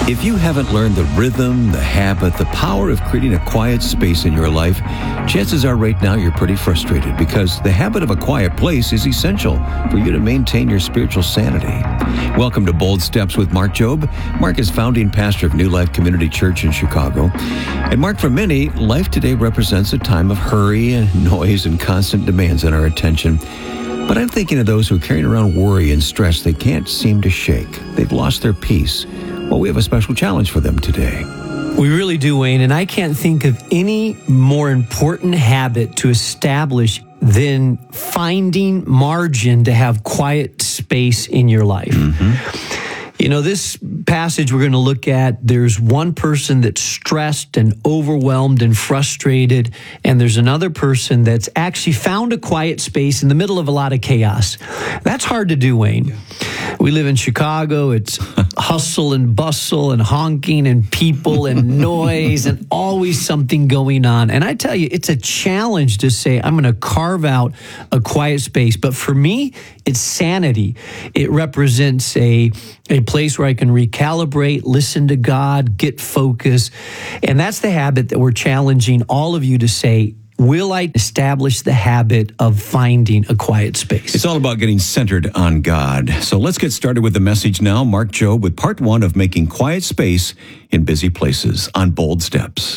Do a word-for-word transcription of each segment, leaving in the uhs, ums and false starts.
If you haven't learned the rhythm, the habit, the power of creating a quiet space in your life, chances are right now you're pretty frustrated because the habit of a quiet place is essential for you to maintain your spiritual sanity. Welcome to Bold Steps with Mark Jobe. Mark is founding pastor of New Life Community Church in Chicago. And Mark, for many, life today represents a time of hurry and noise and constant demands on our attention. But I'm thinking of those who are carrying around worry and stress they can't seem to shake. They've lost their peace. Well, we have a special challenge for them today. We really do, Wayne, and I can't think of any more important habit to establish than finding margin to have quiet space in your life. Mm-hmm. You know, this passage we're going to look at, there's one person that's stressed and overwhelmed and frustrated, and there's another person that's actually found a quiet space in the middle of a lot of chaos. That's hard to do, Wayne. Yeah. We live in Chicago. It's hustle and bustle and honking and people and noise and always something going on. And I tell you, it's a challenge to say, I'm going to carve out a quiet space. But for me, it's sanity. It represents a, a place where I can recalibrate, listen to God, get focus. And that's the habit that we're challenging all of you to say, will I establish the habit of finding a quiet space? It's all about getting centered on God. So let's get started with the message now. Mark Jobe with part one of making quiet space in busy places on Bold Steps.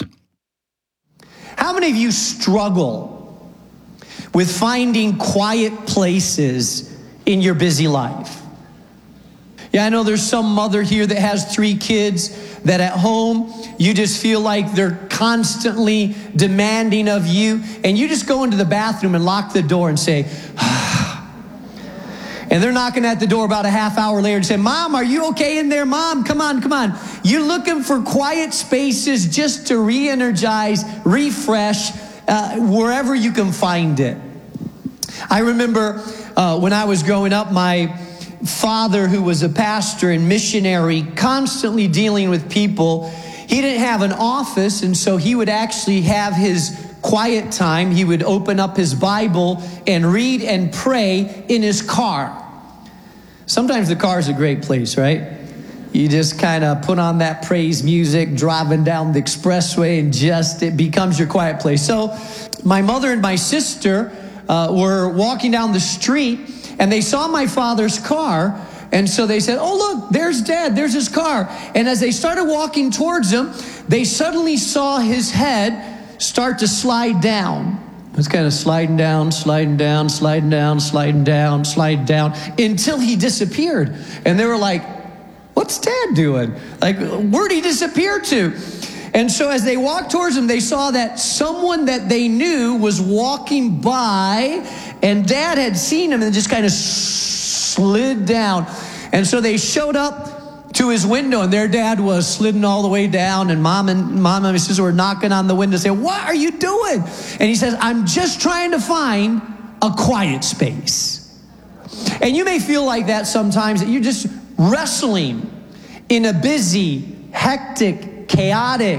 How many of you struggle with finding quiet places in your busy life? Yeah, I know there's some mother here that has three kids that at home, you just feel like they're constantly demanding of you, and you just go into the bathroom and lock the door and say, ah. And they're knocking at the door about a half hour later and say, Mom, are you okay in there? Mom, come on, come on. You're looking for quiet spaces just to re-energize, refresh, uh, wherever you can find it. I remember uh, when I was growing up, my father, who was a pastor and missionary, constantly dealing with people. He didn't have an office, and so he would actually have his quiet time. He would open up his Bible and read and pray in his car. Sometimes the car is a great place, right? You just kind of put on that praise music, driving down the expressway, and just, it becomes your quiet place. So my mother and my sister uh, were walking down the street, and they saw my father's car, and so they said, oh, look, there's Dad, there's his car. And as they started walking towards him, they suddenly saw his head start to slide down. It was kind of sliding down, sliding down, sliding down, sliding down, sliding down, until he disappeared. And they were like, what's Dad doing? Like, where'd he disappear to? And so as they walked towards him, they saw that someone that they knew was walking by, and Dad had seen him and just kind of slid down. And so they showed up to his window, and their dad was sliding all the way down, and mom and mom and my sister were knocking on the window saying, what are you doing? And he says, I'm just trying to find a quiet space. And you may feel like that sometimes, that you're just wrestling in a busy, hectic, chaotic,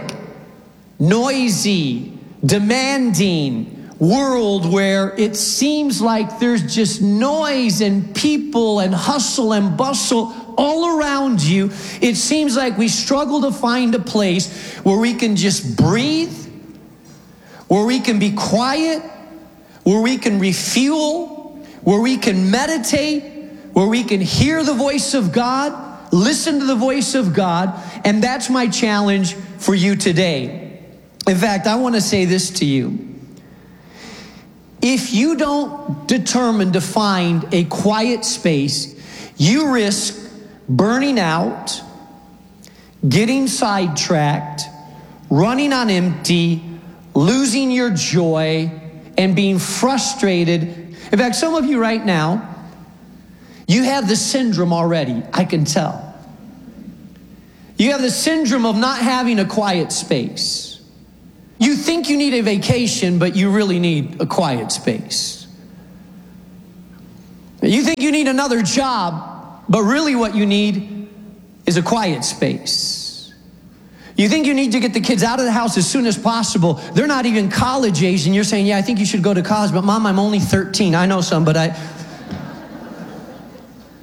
noisy, demanding world where it seems like there's just noise and people and hustle and bustle all around you. It seems like we struggle to find a place where we can just breathe, where we can be quiet, where we can refuel, where we can meditate, where we can hear the voice of God, listen to the voice of God. And that's my challenge for you today. In fact, I want to say this to you. If you don't determine to find a quiet space, you risk burning out, getting sidetracked, running on empty, losing your joy, and being frustrated. In fact, some of you right now, you have the syndrome already, I can tell. You have the syndrome of not having a quiet space. You think you need a vacation, but you really need a quiet space. You think you need another job, but really what you need is a quiet space. You think you need to get the kids out of the house as soon as possible. They're not even college age, and you're saying, yeah, I think you should go to college, but Mom, I'm only thirteen. I know some, but I...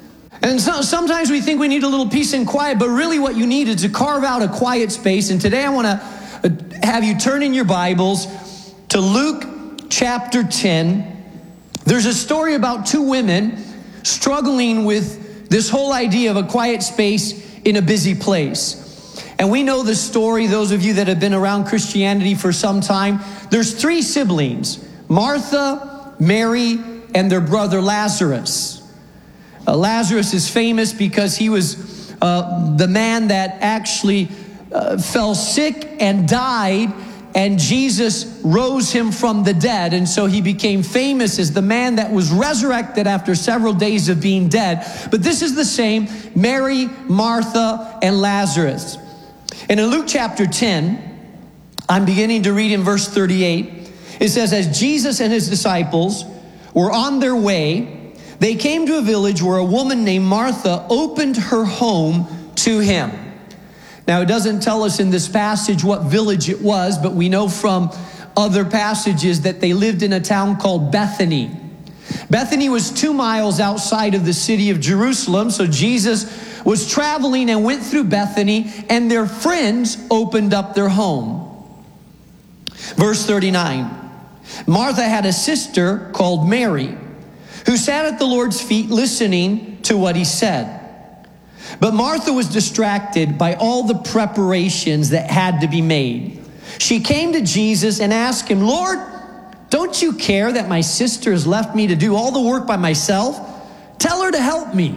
And so, sometimes we think we need a little peace and quiet, but really what you need is to carve out a quiet space. And today I want to have you turn in your Bibles to Luke chapter ten. There's a story about two women struggling with this whole idea of a quiet space in a busy place. And we know the story, those of you that have been around Christianity for some time. There's three siblings, Martha, Mary, and their brother Lazarus. Uh, Lazarus is famous because he was uh, the man that actually uh, fell sick and died, and Jesus rose him from the dead. And so he became famous as the man that was resurrected after several days of being dead. But this is the same, Mary, Martha, and Lazarus. And in Luke chapter ten, I'm beginning to read in verse thirty-eight. It says, as Jesus and his disciples were on their way, they came to a village where a woman named Martha opened her home to him. Now, it doesn't tell us in this passage what village it was, but we know from other passages that they lived in a town called Bethany. Bethany was two miles outside of the city of Jerusalem, so Jesus was traveling and went through Bethany, and their friends opened up their home. Verse thirty-nine, Martha had a sister called Mary, who sat at the Lord's feet listening to what he said. But Martha was distracted by all the preparations that had to be made. She came to Jesus and asked him, Lord, don't you care that my sister has left me to do all the work by myself? Tell her to help me.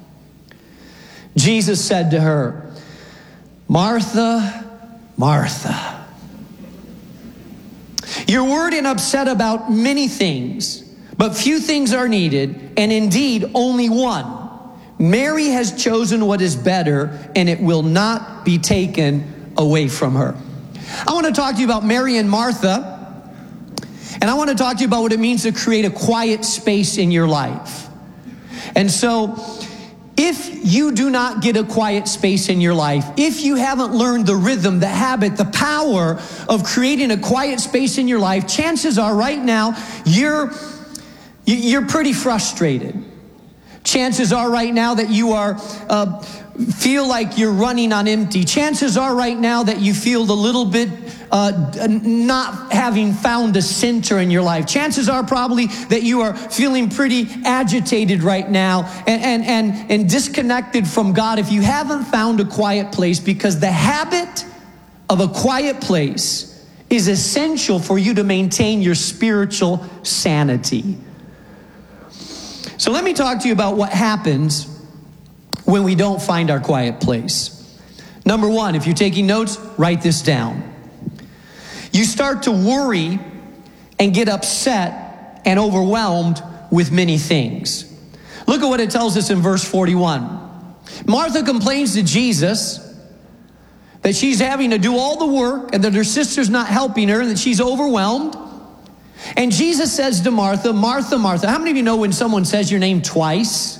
Jesus said to her, Martha, Martha, you're worried and upset about many things, but few things are needed, and indeed only one. Mary has chosen what is better, and it will not be taken away from her. I want to talk to you about Mary and Martha, and I want to talk to you about what it means to create a quiet space in your life. And so, if you do not get a quiet space in your life, if you haven't learned the rhythm, the habit, the power of creating a quiet space in your life, chances are right now you're You're pretty frustrated. Chances are right now that you are uh, feel like you're running on empty. Chances are right now that you feel a little bit uh, not having found a center in your life. Chances are probably that you are feeling pretty agitated right now and, and, and, and disconnected from God if you haven't found a quiet place, because the habit of a quiet place is essential for you to maintain your spiritual sanity. So let me talk to you about what happens when we don't find our quiet place. Number one, if you're taking notes, write this down. You start to worry and get upset and overwhelmed with many things. Look at what it tells us in verse forty-one. Martha complains to Jesus that she's having to do all the work and that her sister's not helping her and that she's overwhelmed. And Jesus says to Martha, Martha, Martha. How many of you know when someone says your name twice,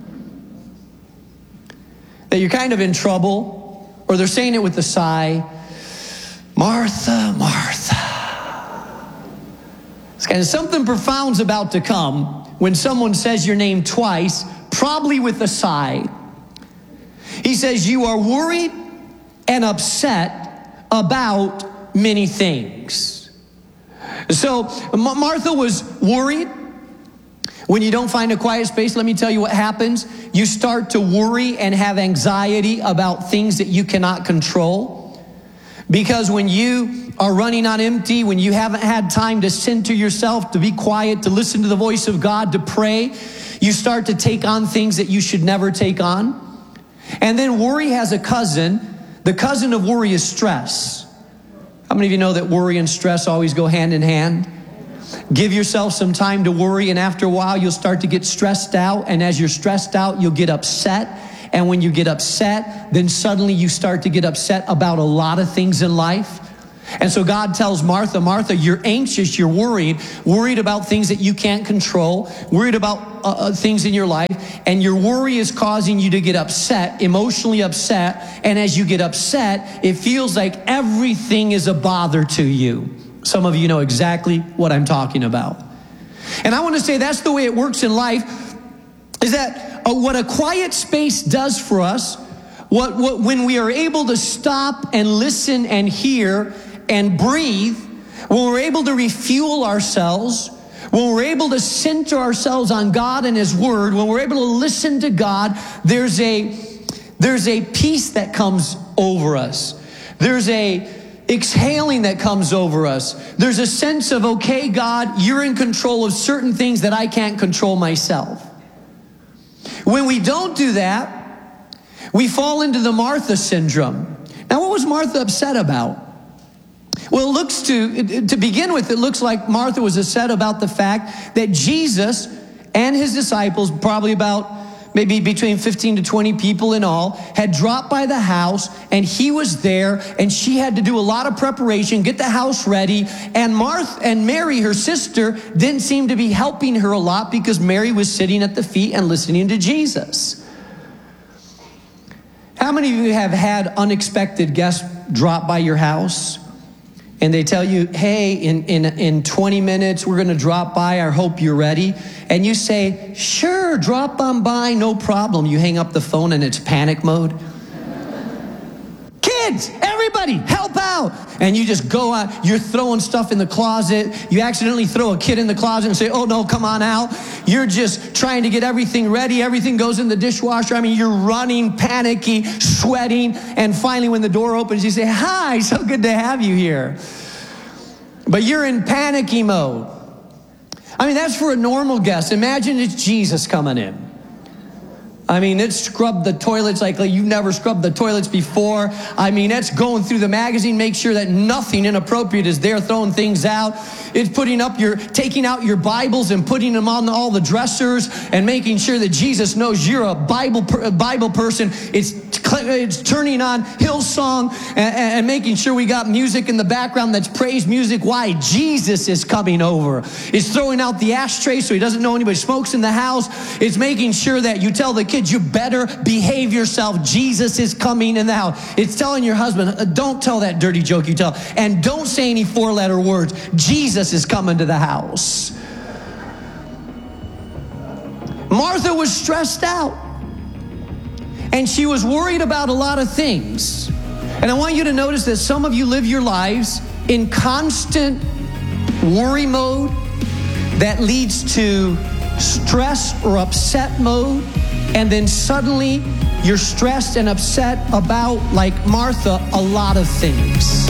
that you're kind of in trouble, or they're saying it with a sigh? Martha, Martha. It's kind of something profound's about to come when someone says your name twice, probably with a sigh. He says you are worried and upset about many things. So Martha was worried. When you don't find a quiet space, let me tell you what happens. You start to worry and have anxiety about things that you cannot control. Because when you are running on empty, when you haven't had time to center yourself, to be quiet, to listen to the voice of God, to pray, you start to take on things that you should never take on. And then worry has a cousin. The cousin of worry is stress. How many of you know that worry and stress always go hand in hand? Give yourself some time to worry, and after a while you'll start to get stressed out, and as you're stressed out, you'll get upset. And when you get upset, then suddenly you start to get upset about a lot of things in life. And so God tells Martha, Martha, you're anxious, you're worried, worried about things that you can't control, worried about uh, things in your life, and your worry is causing you to get upset, emotionally upset, and as you get upset, it feels like everything is a bother to you. Some of you know exactly what I'm talking about. And I want to say that's the way it works in life, is that uh, what a quiet space does for us, what, what when we are able to stop and listen and hear and breathe, when we're able to refuel ourselves, when we're able to center ourselves on God and His Word, when we're able to listen to God, there's a, there's a peace that comes over us. There's a exhaling that comes over us. There's a sense of, okay, God, you're in control of certain things that I can't control myself. When we don't do that, we fall into the Martha syndrome. Now, what was Martha upset about? Well, it looks to, to begin with, it looks like Martha was upset about the fact that Jesus and His disciples, probably about maybe between fifteen to twenty people in all, had dropped by the house, and He was there, and she had to do a lot of preparation, get the house ready, and Martha and Mary, her sister, didn't seem to be helping her a lot because Mary was sitting at the feet and listening to Jesus. How many of you have had unexpected guests drop by your house? And they tell you, hey, in, in, in twenty minutes, we're going to drop by. I hope you're ready. And you say, sure, drop on by, no problem. You hang up the phone and it's panic mode. Kids, everybody, help out. And you just go out, you're throwing stuff in the closet. You accidentally throw a kid in the closet and say, oh no, come on out. You're just trying to get everything ready. Everything goes in the dishwasher. I mean, you're running, panicky, sweating. And finally, when the door opens, you say, hi, so good to have you here. But you're in panicky mode. I mean, that's for a normal guest. Imagine it's Jesus coming in. I mean, it's scrubbed the toilets like you've never scrubbed the toilets before. I mean, it's going through the magazine, make sure that nothing inappropriate is there, throwing things out. It's putting up your, taking out your Bibles and putting them on all the dressers and making sure that Jesus knows you're a Bible, a Bible person. It's, it's turning on Hillsong and, and making sure we got music in the background that's praise music. Why? Jesus is coming over. It's throwing out the ashtray so he doesn't know anybody smokes in the house. It's making sure that you tell the kids, you better behave yourself. Jesus is coming in the house. It's telling your husband, don't tell that dirty joke you tell. And don't say any four-letter words. Jesus is coming to the house. Martha was stressed out. And she was worried about a lot of things. And I want you to notice that some of you live your lives in constant worry mode that leads to stress or upset mode. And then suddenly you're stressed and upset about, like Martha, a lot of things.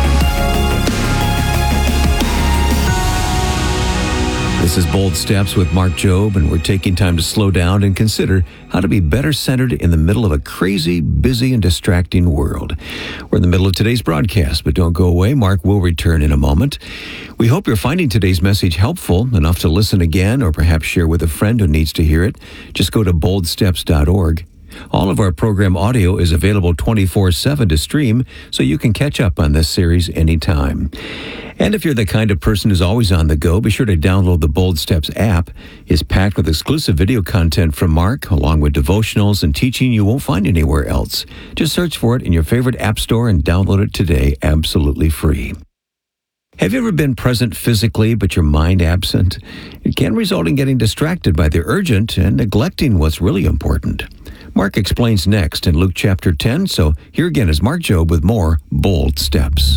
This is Bold Steps with Mark Jobe, and we're taking time to slow down and consider how to be better centered in the middle of a crazy, busy, and distracting world. We're in the middle of today's broadcast, but don't go away. Mark will return in a moment. We hope you're finding today's message helpful enough to listen again or perhaps share with a friend who needs to hear it. Just go to bold steps dot org. All of our program audio is available twenty-four seven to stream, so you can catch up on this series anytime. And if you're the kind of person who's always on the go, be sure to download the Bold Steps app. It's packed with exclusive video content from Mark, along with devotionals and teaching you won't find anywhere else. Just search for it in your favorite app store and download it today, absolutely free. Have you ever been present physically, but your mind absent? It can result in getting distracted by the urgent and neglecting what's really important. Mark explains next in Luke chapter ten, so here again is Mark Jobe with more Bold Steps.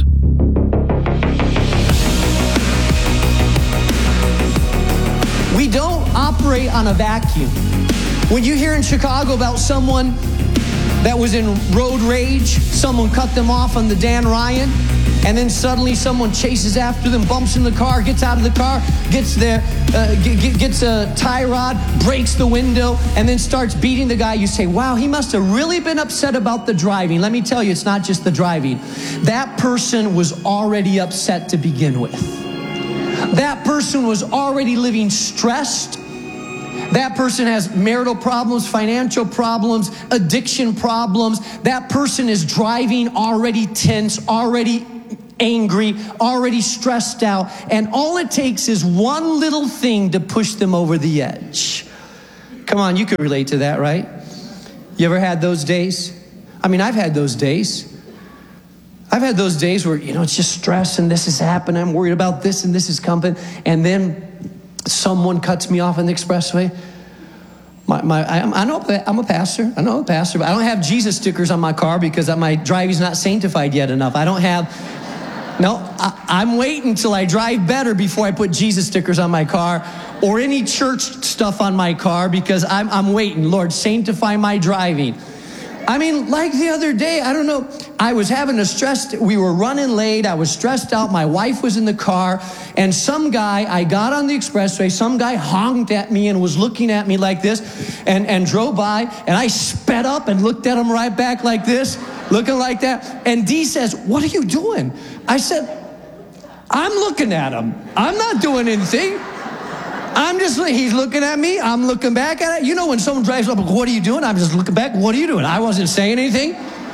We don't operate on a vacuum. When you hear in Chicago about someone that was in road rage, someone cut them off on the Dan Ryan, and then suddenly someone chases after them, bumps in the car, gets out of the car, gets their, uh, get, gets a tie rod, breaks the window, and then starts beating the guy. You say, wow, he must have really been upset about the driving. Let me tell you, it's not just the driving. That person was already upset to begin with. That person was already living stressed. That person has marital problems, financial problems, addiction problems. That person is driving already tense, already angry, already stressed out. And all it takes is one little thing to push them over the edge. Come on, you can relate to that, right? You ever had those days? I mean, I've had those days. I've had those days where, you know, it's just stress and this is happening. I'm worried about this and this is coming. And then someone cuts me off on the expressway. My, my, I, I know I'm a pastor. I know I'm a pastor, but I don't have Jesus stickers on my car because my driving's not sanctified yet enough. I don't have, no, I, I'm waiting until I drive better before I put Jesus stickers on my car or any church stuff on my car because I'm, I'm waiting. Lord, sanctify my driving. I mean, like the other day, I don't know, I was having a stress, we were running late, I was stressed out, my wife was in the car, and some guy, I got on the expressway, some guy honked at me and was looking at me like this, and, and drove by, and I sped up and looked at him right back like this, looking like that, and Dee says, what are you doing? I said, I'm looking at him. I'm not doing anything. I'm just, he's looking at me, I'm looking back at it. You know when someone drives up, what are you doing? I'm just looking back, what are you doing? I wasn't saying anything.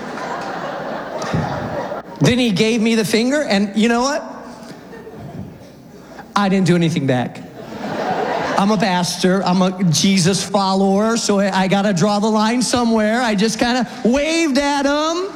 Then he gave me the finger, and you know what? I didn't do anything back. I'm a pastor, I'm a Jesus follower, so I gotta draw the line somewhere. I just kind of waved at him.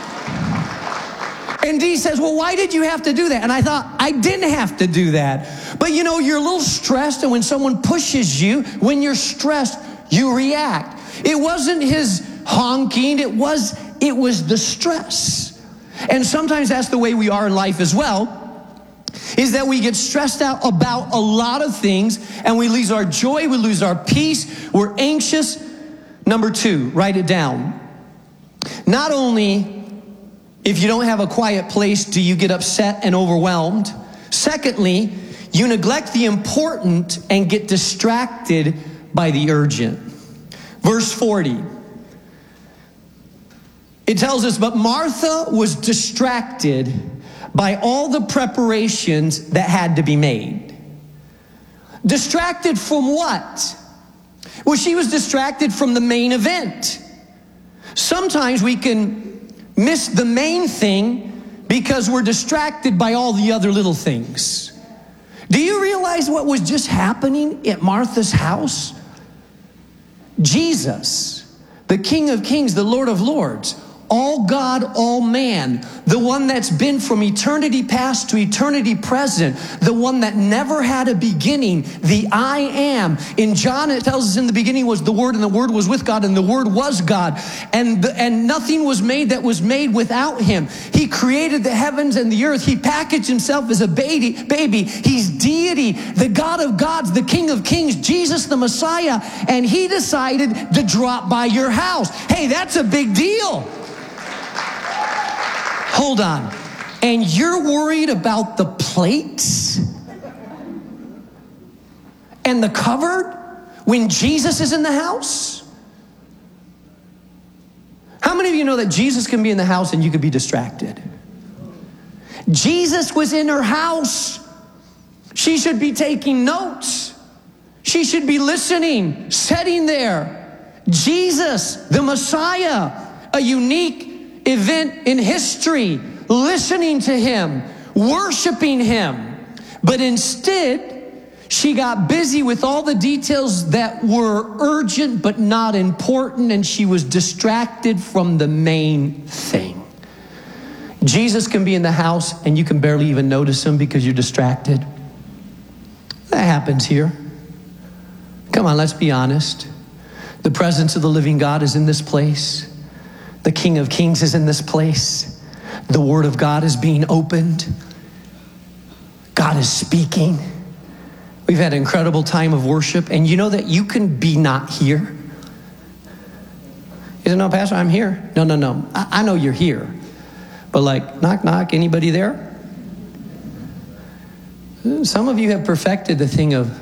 And Dee says, well, why did you have to do that? And I thought, I didn't have to do that. But you know, you're a little stressed, and when someone pushes you, when you're stressed, you react. It wasn't his honking, it was, it was the stress. And sometimes that's the way we are in life as well, is that we get stressed out about a lot of things, and we lose our joy, we lose our peace, we're anxious. Number two, write it down. Not only if you don't have a quiet place, do you get upset and overwhelmed? Secondly, you neglect the important and get distracted by the urgent. Verse forty. It tells us, but Martha was distracted by all the preparations that had to be made. Distracted from what? Well, she was distracted from the main event. Sometimes we can miss the main thing because we're distracted by all the other little things. Do you realize what was just happening at Martha's house? Jesus, the King of Kings, the Lord of Lords, all God, all man, the one that's been from eternity past to eternity present, the one that never had a beginning, the I am. In John, it tells us in the beginning was the Word, and the Word was with God, and the Word was God. And, the, and nothing was made that was made without him. He created the heavens and the earth. He packaged himself as a baby. baby. He's deity, the God of gods, the King of kings, Jesus the Messiah. And he decided to drop by your house. Hey, that's a big deal. Hold on. And you're worried about the plates and the cupboard when Jesus is in the house? How many of you know that Jesus can be in the house and you could be distracted? Jesus was in her house. She should be taking notes. She should be listening, sitting there. Jesus, the Messiah, a unique event in history, listening to him, worshiping him. But instead, she got busy with all the details that were urgent but not important, and she was distracted from the main thing. Jesus can be in the house and you can barely even notice him because you're distracted. That happens here. Come on, let's be honest. The presence of the living God is in this place. The King of Kings is in this place. The Word of God is being opened. God is speaking. We've had an incredible time of worship, and you know that you can be not here. You say, no, Pastor, I'm here. No, no, no. I, I know you're here. But like, knock, knock, anybody there? Some of you have perfected the thing of,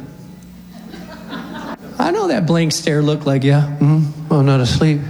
I know that blank stare look like, yeah, mm, I'm not asleep.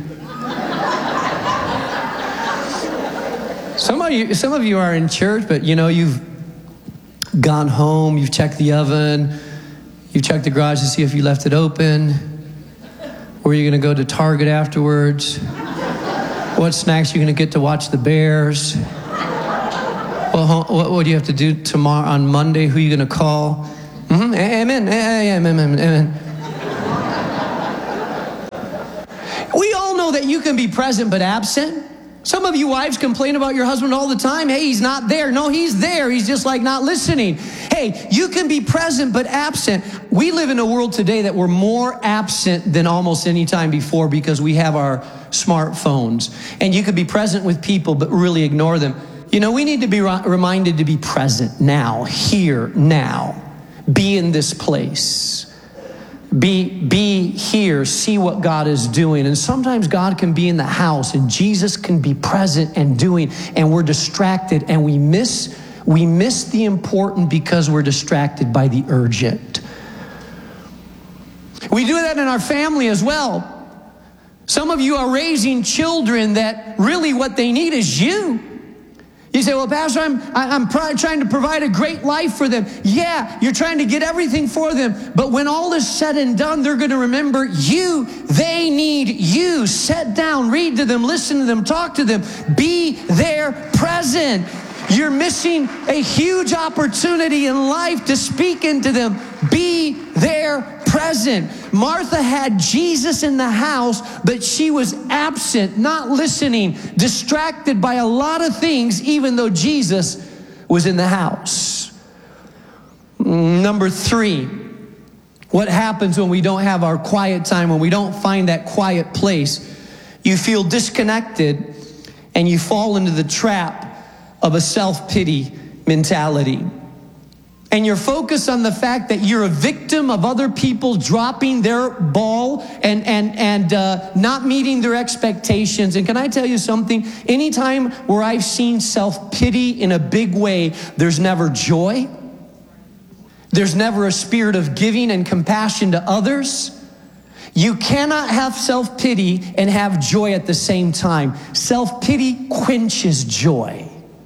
Some of you, some of you are in church, but you know, you've gone home, you've checked the oven, you've checked the garage to see if you left it open. Where are you going to go to Target afterwards? What snacks are you going to get to watch the Bears? Well, what, what do you have to do tomorrow on Monday? Who are you going to call? Mm-hmm. Amen. Amen. Amen. Amen. We all know that you can be present but absent. Some of you wives complain about your husband all the time. Hey, he's not there. No, he's there. He's just like not listening. Hey, you can be present but absent. We live in a world today that we're more absent than almost any time before because we have our smartphones. And you could be present with people but really ignore them. You know, we need to be reminded to be present now, here, now. Be in this place. Be, be here, see what God is doing. And sometimes God can be in the house and Jesus can be present and doing, and we're distracted and we miss, we miss the important because we're distracted by the urgent. We do that in our family as well. Some of you are raising children that really what they need is you. You say, well, Pastor, I'm, I'm pro- trying to provide a great life for them. Yeah, you're trying to get everything for them. But when all is said and done, they're going to remember you. They need you. Sit down, read to them, listen to them, talk to them. Be there present. You're missing a huge opportunity in life to speak into them. Be there present. Martha had Jesus in the house, but she was absent, not listening, distracted by a lot of things, even though Jesus was in the house. Number three, what happens when we don't have our quiet time, when we don't find that quiet place? You feel disconnected and you fall into the trap of a self-pity mentality. And you're focused on the fact that you're a victim of other people dropping their ball and and and uh, not meeting their expectations. And can I tell you something? Anytime where I've seen self-pity in a big way, there's never joy. There's never a spirit of giving and compassion to others. You cannot have self-pity and have joy at the same time. Self-pity quenches joy.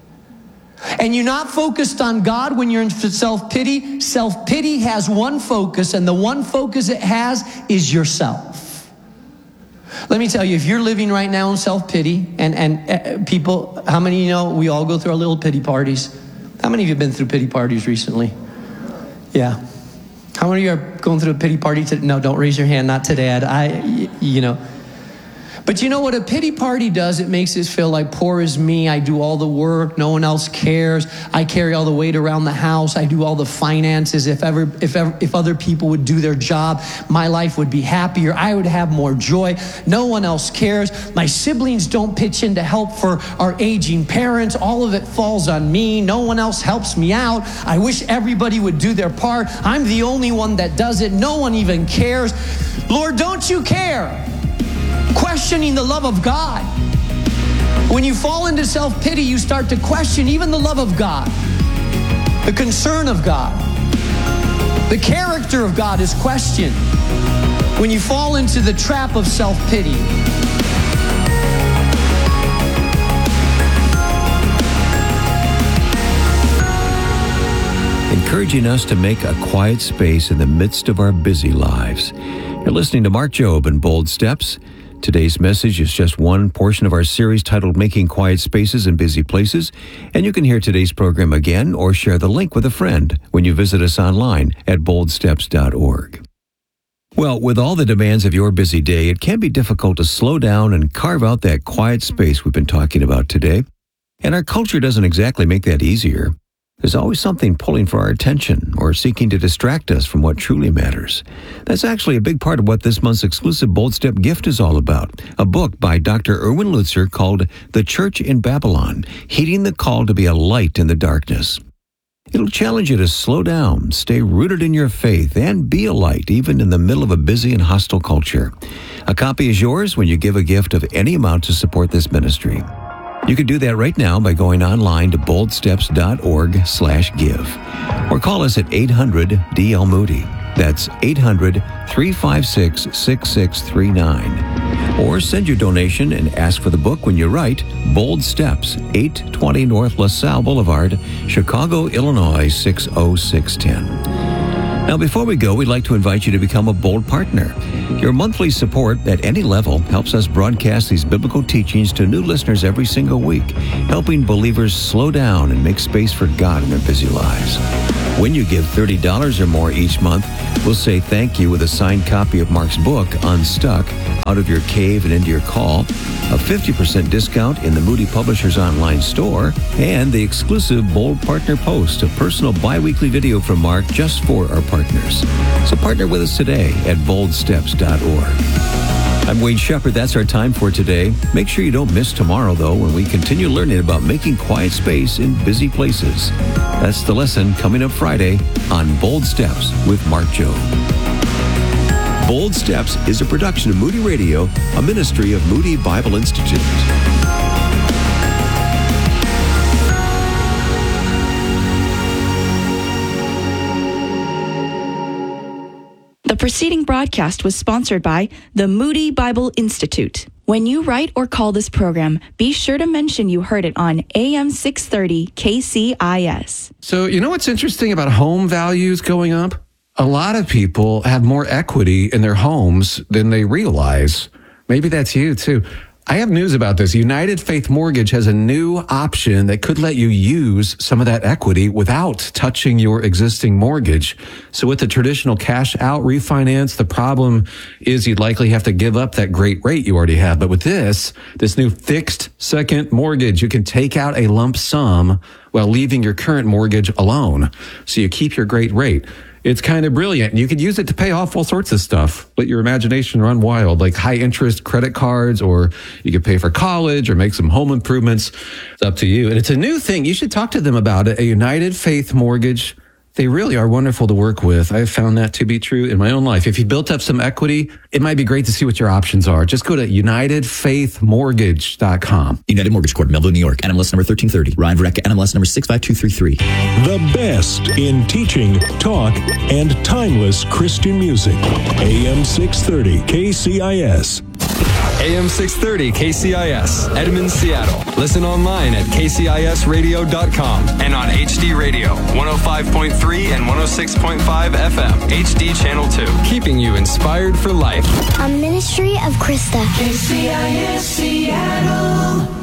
And you're not focused on God when you're in self-pity. Self-pity has one focus, and the one focus it has is yourself. Let me tell you, if you're living right now in self-pity, and, and uh, people, how many of you know we all go through our little pity parties? How many of you have been through pity parties recently? Yeah. How many of you are going through a pity party today? No, don't raise your hand, not today. I, you know. But you know what a pity party does? It makes us feel like poor is me. I do all the work. No one else cares. I carry all the weight around the house. I do all the finances. If ever, if ever, if other people would do their job, my life would be happier. I would have more joy. No one else cares. My siblings don't pitch in to help for our aging parents. All of it falls on me. No one else helps me out. I wish everybody would do their part. I'm the only one that does it. No one even cares. Lord, don't you care? Questioning the love of God. When you fall into self-pity, you start to question even the love of God, the concern of God. The character of God is questioned when you fall into the trap of self-pity. Encouraging us to make a quiet space in the midst of our busy lives. You're listening to Mark Jobe and Bold Steps. Today's message is just one portion of our series titled Making Quiet Spaces in Busy Places, and you can hear today's program again or share the link with a friend when you visit us online at bold steps dot org. Well, with all the demands of your busy day, it can be difficult to slow down and carve out that quiet space we've been talking about today. And our culture doesn't exactly make that easier. There's always something pulling for our attention or seeking to distract us from what truly matters. That's actually a big part of what this month's exclusive Bold Step gift is all about, a book by Doctor Erwin Lutzer called The Church in Babylon, Heeding the Call to be a Light in the Darkness. It'll challenge you to slow down, stay rooted in your faith, and be a light even in the middle of a busy and hostile culture. A copy is yours when you give a gift of any amount to support this ministry. You can do that right now by going online to bold steps dot org slash give or call us at eight hundred D L Moody. That's eight hundred, three five six, six six three nine. Or send your donation and ask for the book when you write Bold Steps, eight twenty North LaSalle Boulevard, Chicago, Illinois six oh six one oh. Now, before we go, we'd like to invite you to become a Bold partner. Your monthly support at any level helps us broadcast these biblical teachings to new listeners every single week, helping believers slow down and make space for God in their busy lives. When you give thirty dollars or more each month, we'll say thank you with a signed copy of Mark's book, Unstuck, Out of Your Cave and Into Your Call, a fifty percent discount in the Moody Publishers online store, and the exclusive Bold Partner Post, a personal bi-weekly video from Mark just for our partners. So partner with us today at bold steps dot org. I'm Wayne Shepherd. That's our time for today. Make sure you don't miss tomorrow, though, when we continue learning about making quiet space in busy places. That's the lesson coming up Friday on Bold Steps with Mark Jobe. Bold Steps is a production of Moody Radio, a ministry of Moody Bible Institute. The preceding broadcast was sponsored by the Moody Bible Institute. When you write or call this program, be sure to mention you heard it on A M six thirty K C I S. So, you know what's interesting about home values going up? A lot of people have more equity in their homes than they realize. Maybe that's you, too. I have news about this. United Faith Mortgage has a new option that could let you use some of that equity without touching your existing mortgage. So with the traditional cash out refinance, the problem is you'd likely have to give up that great rate you already have. But with this, this new fixed second mortgage, you can take out a lump sum while leaving your current mortgage alone. So you keep your great rate. It's kind of brilliant. And you could use it to pay off all sorts of stuff. Let your imagination run wild, like high interest credit cards, or you could pay for college or make some home improvements. It's up to you. And it's a new thing. You should talk to them about it. A United Faith Mortgage. They really are wonderful to work with. I've found that to be true in my own life. If you built up some equity, it might be great to see what your options are. Just go to united faith mortgage dot com. United Mortgage Corp, Melville, New York. N M L S number thirteen thirty. Ryan Verrecka, N M L S number six five two three three. The best in teaching, talk, and timeless Christian music. A M six thirty K C I S. A M six thirty K C I S, Edmond, Seattle. Listen online at k c i s radio dot com and on H D Radio, one oh five point three and one oh six point five F M, H D Channel two. Keeping you inspired for life. A ministry of Krista. K C I S Seattle.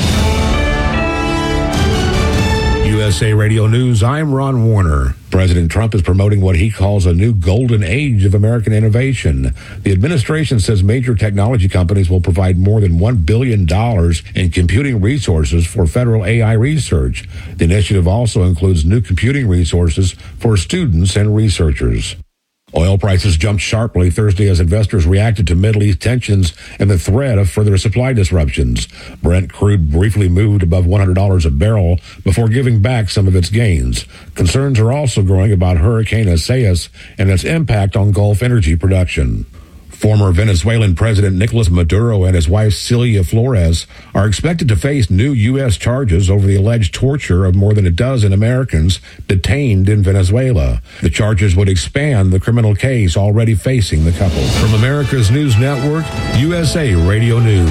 U S A Radio News, I'm Ron Warner. President Trump is promoting what he calls a new golden age of American innovation. The administration says major technology companies will provide more than one billion dollars in computing resources for federal A I research. The initiative also includes new computing resources for students and researchers. Oil prices jumped sharply Thursday as investors reacted to Middle East tensions and the threat of further supply disruptions. Brent crude briefly moved above one hundred dollars a barrel before giving back some of its gains. Concerns are also growing about Hurricane Isaias and its impact on Gulf energy production. Former Venezuelan President Nicolas Maduro and his wife Celia Flores are expected to face new U S charges over the alleged torture of more than a dozen Americans detained in Venezuela. The charges would expand the criminal case already facing the couple. From America's News Network, U S A Radio News.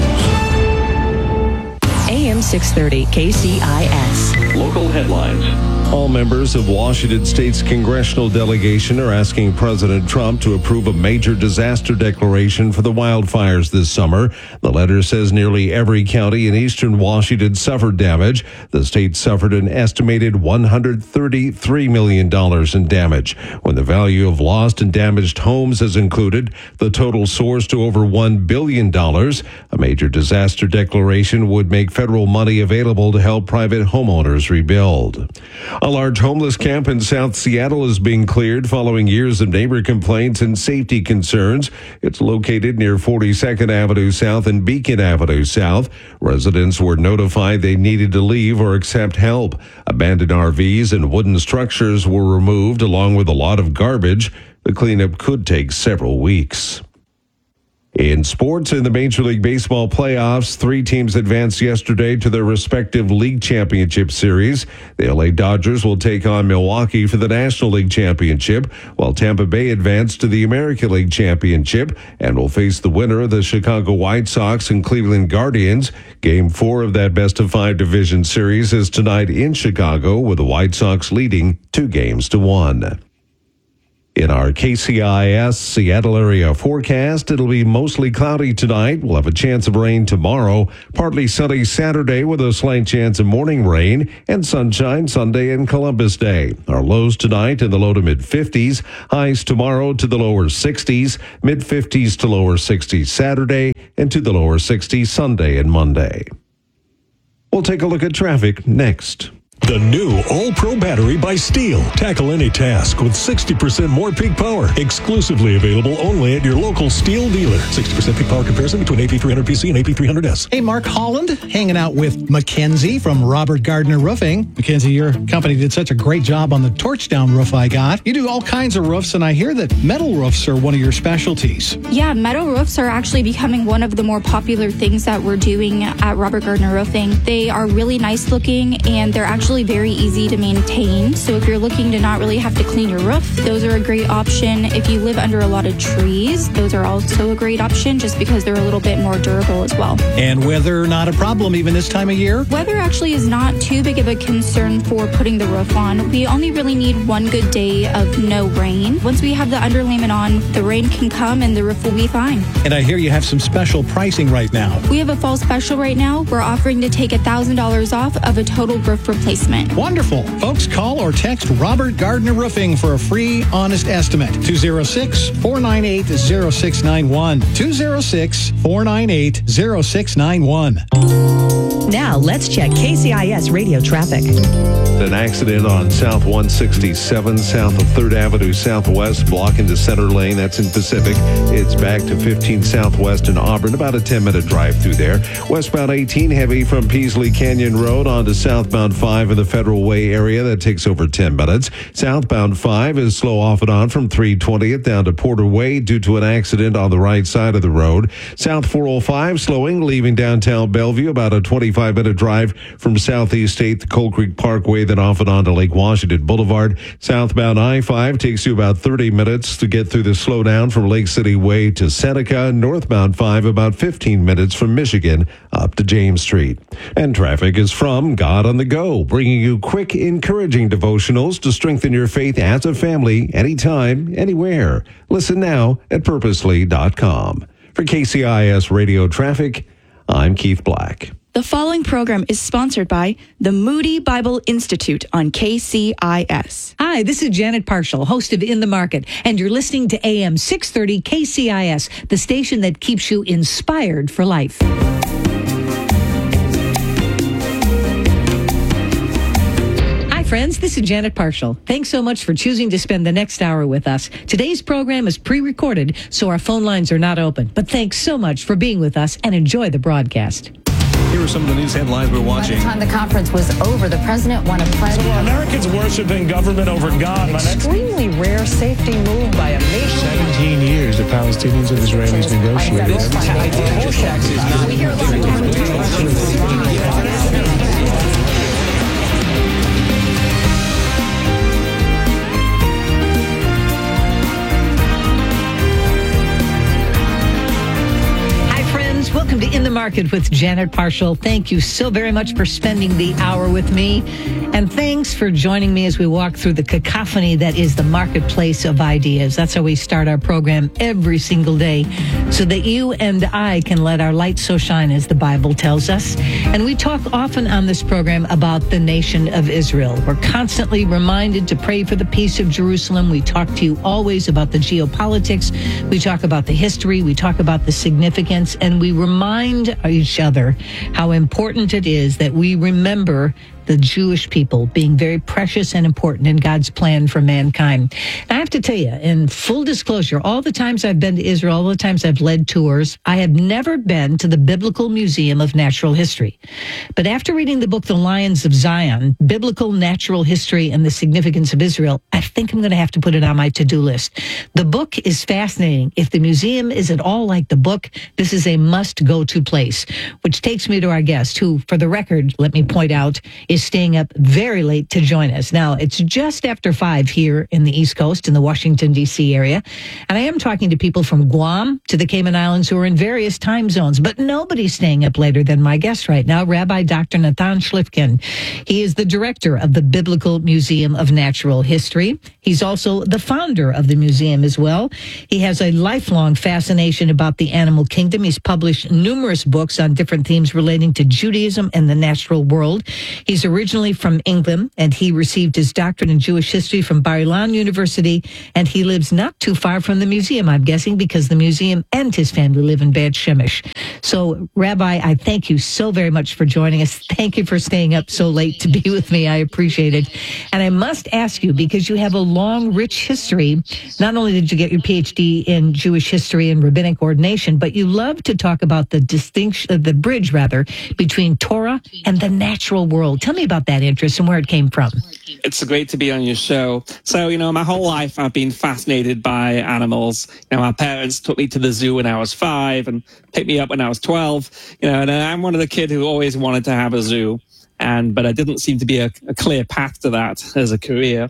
A M six thirty K C I S. Local headlines. All members of Washington State's congressional delegation are asking President Trump to approve a major disaster declaration for the wildfires this summer. The letter says nearly every county in eastern Washington suffered damage. The state suffered an estimated one hundred thirty-three million dollars in damage. When the value of lost and damaged homes is included, the total soars to over one billion dollars. A major disaster declaration would make federal money available to help private homeowners rebuild. A large homeless camp in South Seattle is being cleared following years of neighbor complaints and safety concerns. It's located near forty-second Avenue South and Beacon Avenue South. Residents were notified they needed to leave or accept help. Abandoned R Vs and wooden structures were removed along with a lot of garbage. The cleanup could take several weeks. In sports, in the Major League Baseball playoffs, three teams advanced yesterday to their respective league championship series. The L A Dodgers will take on Milwaukee for the National League Championship, while Tampa Bay advanced to the American League Championship and will face the winner of the Chicago White Sox and Cleveland Guardians. Game four of that best-of-five division series is tonight in Chicago, with the White Sox leading two games to one. In our K C I S Seattle area forecast, it'll be mostly cloudy tonight. We'll have a chance of rain tomorrow. Partly sunny Saturday with a slight chance of morning rain, and sunshine Sunday and Columbus Day. Our lows tonight in the low to mid fifties. Highs tomorrow to the lower sixties. Mid fifties to lower sixties Saturday, and to the lower sixties Sunday and Monday. We'll take a look at traffic next. The new All-Pro battery by Steel. Tackle any task with sixty percent more peak power. Exclusively available only at your local Steel dealer. sixty percent peak power comparison between A P three hundred P C and A P three hundred S. Hey, Mark Holland, hanging out with Mackenzie from Robert Gardner Roofing. Mackenzie, your company did such a great job on the torch down roof I got. You do all kinds of roofs, and I hear that metal roofs are one of your specialties. Yeah, metal roofs are actually becoming one of the more popular things that we're doing at Robert Gardner Roofing. They are really nice looking, and they're actually very easy to maintain. So if you're looking to not really have to clean your roof, those are a great option. If you live under a lot of trees, those are also a great option just because they're a little bit more durable as well. And weather not a problem even this time of year? Weather actually is not too big of a concern for putting the roof on. We only really need one good day of no rain. Once we have the underlayment on, the rain can come and the roof will be fine. And I hear you have some special pricing right now. We have a fall special right now. We're offering to take one thousand dollars off of a total roof replacement. Wonderful. Folks, call or text Robert Gardner Roofing for a free, honest estimate. two oh six, four nine eight, oh six nine one. two oh six, four nine eight, oh six nine one. Now, let's check K C I S radio traffic. An accident on South one sixty-seven, south of third Avenue Southwest, blocking the center lane. That's in Pacific. It's back to fifteen Southwest in Auburn, about a ten-minute drive through there. Westbound eighteen, heavy from Peasley Canyon Road onto southbound five in the Federal Way area. That takes over ten minutes. Southbound five is slow off and on from three twentieth down to Porter Way due to an accident on the right side of the road. South four oh five slowing, leaving downtown Bellevue, about a twenty-five minute drive from Southeast State to Coal Creek Parkway, then off and on to Lake Washington Boulevard. Southbound I five takes you about thirty minutes to get through the slowdown from Lake City Way to Seneca. Northbound five about fifteen minutes from Michigan up to James Street. And traffic is from God on the Go, bringing you quick, encouraging devotionals to strengthen your faith as a family, anytime, anywhere. Listen now at purposely dot com. For K C I S Radio Traffic, I'm Keith Black. The following program is sponsored by the Moody Bible Institute on K C I S. Hi, this is Janet Parshall, host of In the Market, and you're listening to A M six thirty K C I S, the station that keeps you inspired for life. Hi, friends. This is Janet Parshall. Thanks so much for choosing to spend the next hour with us. Today's program is pre-recorded, so our phone lines are not open. But thanks so much for being with us, and enjoy the broadcast. Here are some of the news headlines we're watching. By the time the conference was over, the president won a pledge. So Americans worshiping government over God. An extremely rare safety move by a nation. seventeen years the Palestinians and Israelis negotiated. Welcome to In the Market with Janet Parshall. Thank you so very much for spending the hour with me. And thanks for joining me as we walk through the cacophony that is the marketplace of ideas. That's how we start our program every single day, so that you and I can let our light so shine, as the Bible tells us. And we talk often on this program about the nation of Israel. We're constantly reminded to pray for the peace of Jerusalem. We talk to you always about the geopolitics. We talk about the history. We talk about the significance. And we remind each other how important it is that we remember the Jewish people being very precious and important in God's plan for mankind. And I have to tell you, in full disclosure, all the times I've been to Israel, all the times I've led tours, I have never been to the Biblical Museum of Natural History. But after reading the book, The Lions of Zion, Biblical Natural History and the Significance of Israel, I think I'm going to have to put it on my to-do list. The book is fascinating. If the museum is at all like the book, this is a must-go-to place, which takes me to our guest, who, for the record, let me point out, is staying up very late to join us. Now, it's just after five here in the East Coast in the Washington, D C area. And I am talking to people from Guam to the Cayman Islands who are in various time zones, but nobody's staying up later than my guest right now, Rabbi Doctor Natan Shlifkin. He is the director of the Biblical Museum of Natural History. He's also the founder of the museum as well. He has a lifelong fascination about the animal kingdom. He's published numerous books on different themes relating to Judaism and the natural world. He's originally from England, and he received his doctorate in Jewish history from Bar Ilan University, and he lives not too far from the museum, I'm guessing, because the museum and his family live in Bad Shemesh. So, Rabbi, I thank you so very much for joining us. Thank you for staying up so late to be with me. I appreciate it. And I must ask you, because you have a long, rich history, not only did you get your P H D in Jewish history and rabbinic ordination, but you love to talk about the distinction, the bridge rather, between Torah and the natural world. Tell me about that interest and where it came from. It's great to be on your show. So, you know, my whole life I've been fascinated by animals. You know, my parents took me to the zoo when I was five and picked me up when I was twelve. You know, and I'm one of the kids who always wanted to have a zoo. And, but I didn't seem to be a, a clear path to that as a career.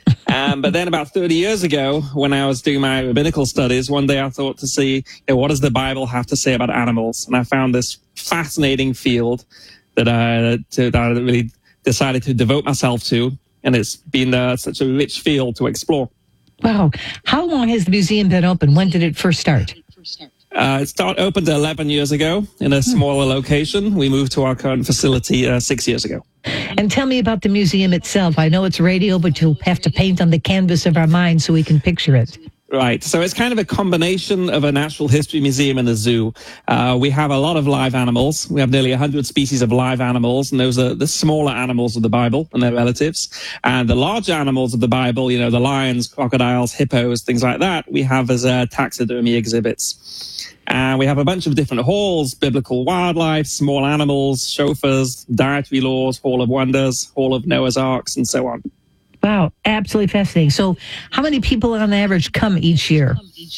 Um, but then about thirty years ago, when I was doing my rabbinical studies, one day I thought to see, you know, what does the Bible have to say about animals? And I found this fascinating field that I, to, that I really decided to devote myself to. And it's been uh, such a rich field to explore. Wow. How long has the museum been open? When did it first start? Uh, it started opened eleven years ago in a smaller location. We moved to our current facility uh, six years ago. And tell me about the museum itself. I know it's radio, but you'll have to paint on the canvas of our minds so we can picture it. Right. So it's kind of a combination of a natural history museum and a zoo. Uh, we have a lot of live animals. We have nearly one hundred species of live animals, and those are the smaller animals of the Bible and their relatives. And the larger animals of the Bible, you know, the lions, crocodiles, hippos, things like that, we have as uh, taxidermy exhibits. And we have a bunch of different halls: biblical wildlife, small animals, shofars, dietary laws, Hall of Wonders, Hall of Noah's Arks, and so on. Wow, absolutely fascinating. So how many people on average come each year?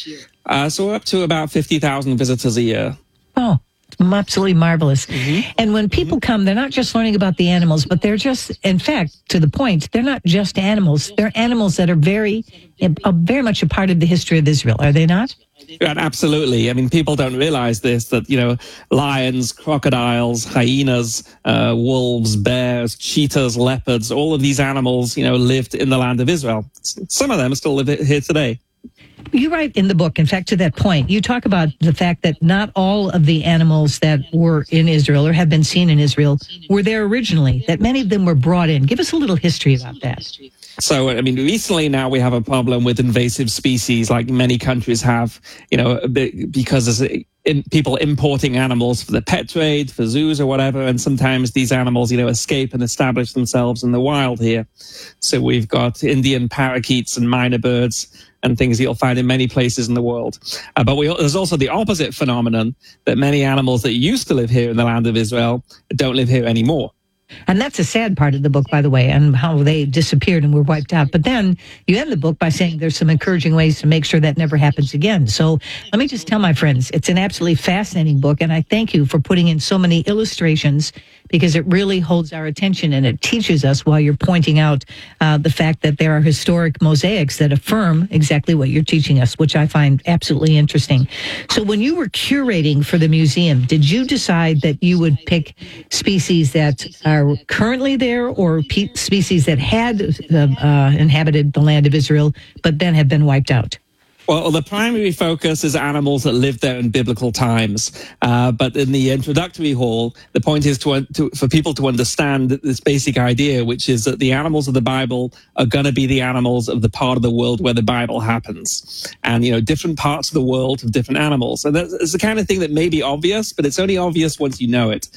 Uh, so we're up to about fifty thousand visitors a year. Oh, absolutely marvelous. Mm-hmm. And when people mm-hmm. come, they're not just learning about the animals, but they're just, in fact, to the point, they're not just animals. They're animals that are very, uh, very much a part of the history of Israel, are they not? Yeah, absolutely. I mean, people don't realize this, that, you know, lions, crocodiles, hyenas, uh, wolves, bears, cheetahs, leopards, all of these animals, you know, lived in the land of Israel. Some of them still live here today. You write in the book, in fact, to that point, you talk about the fact that not all of the animals that were in Israel or have been seen in Israel were there originally, that many of them were brought in. Give us a little history about that. So, I mean, recently now we have a problem with invasive species like many countries have, you know, because there's in, people importing animals for the pet trade, for zoos or whatever, and sometimes these animals, you know, escape and establish themselves in the wild here. So we've got Indian parakeets and minor birds and things you'll find in many places in the world. Uh, but we, there's also the opposite phenomenon that many animals that used to live here in the land of Israel don't live here anymore. And that's a sad part of the book, by the way, and how they disappeared and were wiped out. But then you end the book by saying there's some encouraging ways to make sure that never happens again. So let me just tell my friends, it's an absolutely fascinating book, and I thank you for putting in so many illustrations because it really holds our attention and it teaches us while you're pointing out uh, the fact that there are historic mosaics that affirm exactly what you're teaching us, which I find absolutely interesting. So when you were curating for the museum, did you decide that you would pick species that are currently there or pe- species that had uh, uh, inhabited the land of Israel but then have been wiped out? Well, the primary focus is animals that lived there in biblical times. Uh, but in the introductory hall, the point is to, to for people to understand this basic idea, which is that the animals of the Bible are going to be the animals of the part of the world where the Bible happens. And, you know, different parts of the world have different animals. And that's the kind of thing that may be obvious, but it's only obvious once you know it.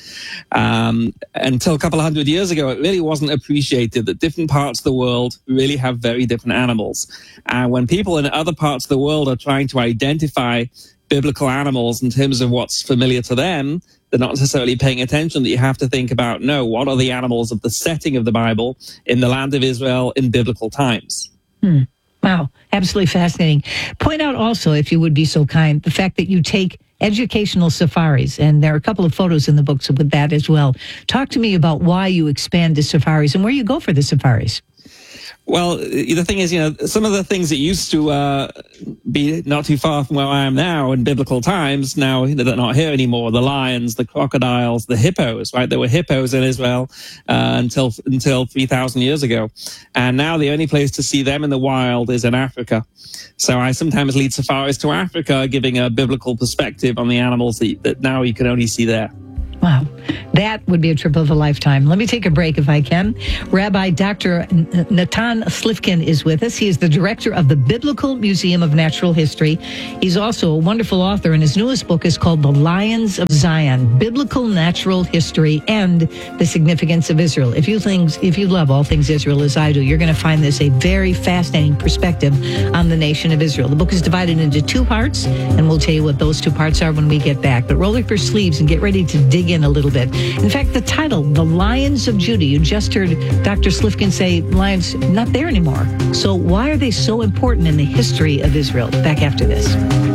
Um, until a couple of hundred years ago, it really wasn't appreciated that different parts of the world really have very different animals. And when people in other parts of the world are trying to identify biblical animals in terms of what's familiar to them, they're not necessarily paying attention that you have to think about, no, what are the animals of the setting of the Bible in the land of Israel in biblical times? Hmm. Wow, absolutely fascinating. Point out also, if you would be so kind, the fact that you take educational safaris. And there are a couple of photos in the books with that as well. Talk to me about why you expand the safaris and where you go for the safaris. Well, the thing is, you know, some of the things that used to uh, be not too far from where I am now in biblical times, now they're not here anymore. The lions, the crocodiles, the hippos, right? There were hippos in Israel uh, until until three thousand years ago. And now the only place to see them in the wild is in Africa. So I sometimes lead safaris to Africa, giving a biblical perspective on the animals that, that now you can only see there. Wow. That would be a trip of a lifetime. Let me take a break if I can. Rabbi Doctor Natan Slifkin is with us. He is the director of the Biblical Museum of Natural History. He's also a wonderful author, and his newest book is called The Lions of Zion, Biblical Natural History and the Significance of Israel. If you things, if you love all things Israel as I do, you're going to find this a very fascinating perspective on the nation of Israel. The book is divided into two parts, and we'll tell you what those two parts are when we get back. But roll up your sleeves and get ready to dig in a little bit. In fact, the title, The Lions of Judah, you just heard Doctor Slifkin say lions not there anymore. So why are they so important in the history of Israel? Back after this.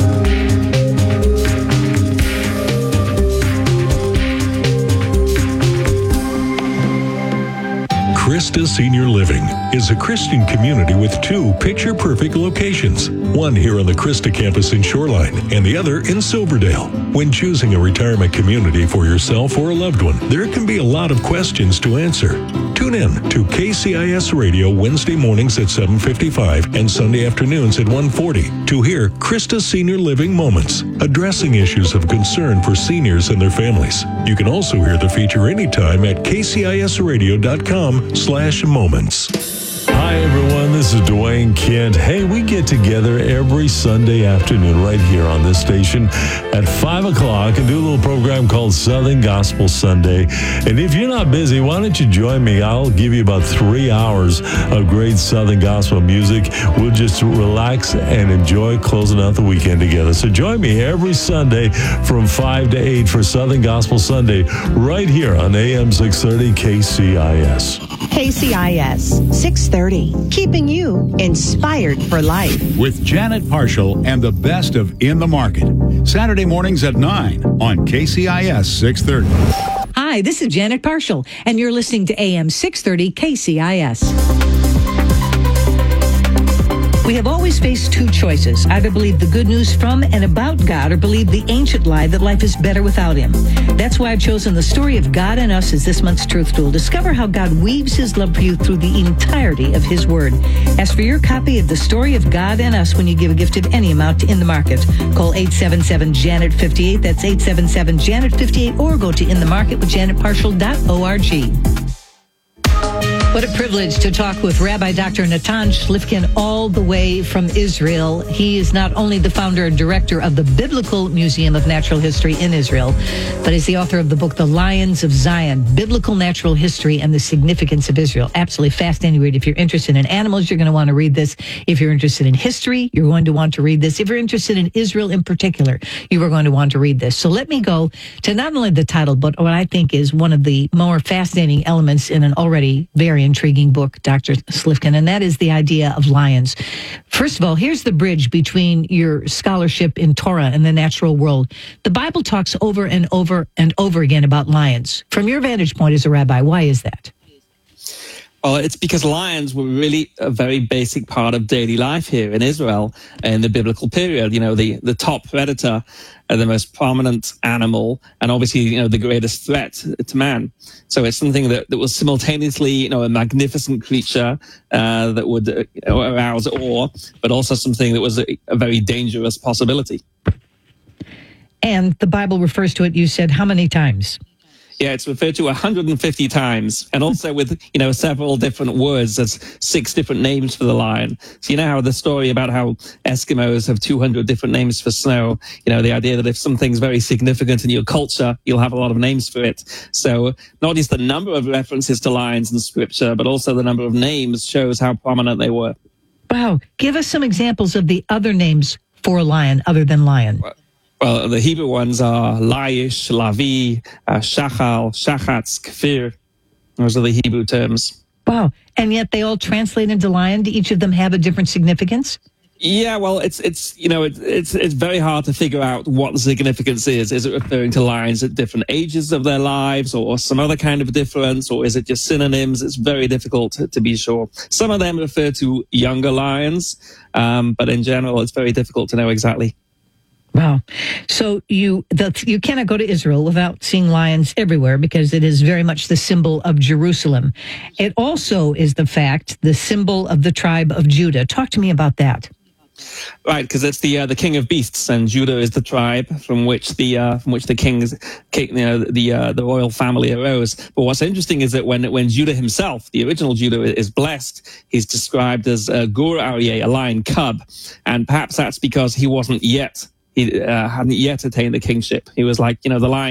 Christa Senior Living is a Christian community with two picture-perfect locations, one here on the Christa campus in Shoreline and the other in Silverdale. When choosing a retirement community for yourself or a loved one, there can be a lot of questions to answer. Tune in to K C I S Radio Wednesday mornings at seven fifty-five and Sunday afternoons at one forty to hear Christa Senior Living Moments, addressing issues of concern for seniors and their families. You can also hear the feature anytime at k c i s radio dot com slash moments. Hi, everyone. This is Dwayne Kent. Hey, we get together every Sunday afternoon right here on this station at five o'clock and do a little program called Southern Gospel Sunday. And if you're not busy, why don't you join me? I'll give you about three hours of great Southern Gospel music. We'll just relax and enjoy closing out the weekend together. So join me every Sunday from five to eight for Southern Gospel Sunday right here on A M six thirty K C I S. K C I S six thirty, keeping you inspired for life. With Janet Parshall and the best of In the Market. Saturday mornings at nine on K C I S six thirty. Hi, this is Janet Parshall, and you're listening to A M six thirty K C I S. We have always faced two choices, either believe the good news from and about God or believe the ancient lie that life is better without Him. That's why I've chosen the story of God and us as this month's Truth Tool. Discover how God weaves His love for you through the entirety of His Word. Ask for your copy of the story of God and us when you give a gift of any amount to In the Market. Call eight seven seven, Janet fifty-eight, that's eight seven seven, Janet fifty-eight, or go to in the market with janet parshall dot org. What a privilege to talk with Rabbi Doctor Natan Slifkin all the way from Israel. He is not only the founder and director of the Biblical Museum of Natural History in Israel, but is the author of the book, The Lions of Zion, Biblical Natural History and the Significance of Israel. Absolutely fascinating read. If you're interested in animals, you're going to want to read this. If you're interested in history, you're going to want to read this. If you're interested in Israel in particular, you are going to want to read this. So let me go to not only the title, but what I think is one of the more fascinating elements in an already very intriguing book, Doctor Slifkin, and that is the idea of lions. First of all, here's the bridge between your scholarship in Torah and the natural world. The Bible talks over and over and over again about lions. From your vantage point as a rabbi, why is that? Well, it's because lions were really a very basic part of daily life here in Israel in the biblical period. You know, the, the top predator, uh, the most prominent animal, and obviously, you know, the greatest threat to man. So it's something that, that was simultaneously, you know, a magnificent creature uh, that would uh, arouse awe, but also something that was a, a very dangerous possibility. And the Bible refers to it, you said, how many times? Yeah, it's referred to one hundred fifty times, and also with, you know, several different words. There's six different names for the lion. So you know how the story about how Eskimos have two hundred different names for snow, you know, the idea that if something's very significant in your culture, you'll have a lot of names for it. So not just the number of references to lions in scripture, but also the number of names shows how prominent they were. Wow. Give us some examples of the other names for a lion other than lion. Well, Well, the Hebrew ones are Laish, Lavi, uh, Shachal, Shachatz, Kfir. Those are the Hebrew terms. Wow. And yet they all translate into lion. Do each of them have a different significance? Yeah, well, it's it's you know it, it's it's very hard to figure out what the significance is. Is it referring to lions at different ages of their lives, or some other kind of difference, or is it just synonyms? It's very difficult to, to be sure. Some of them refer to younger lions, um, but in general, it's very difficult to know exactly. Wow. So you the, you cannot go to Israel without seeing lions everywhere because it is very much the symbol of Jerusalem. It also is the fact, the symbol of the tribe of Judah. Talk to me about that. Right, because it's the uh, the king of beasts, and Judah is the tribe from which the uh, from which the kings, king, you know, the uh, the royal family arose. But what's interesting is that when when Judah himself, the original Judah, is blessed, he's described as uh, Gur Aryeh, a lion cub, and perhaps that's because he wasn't yet he uh, hadn't yet attained the kingship. He was like, you know, the lion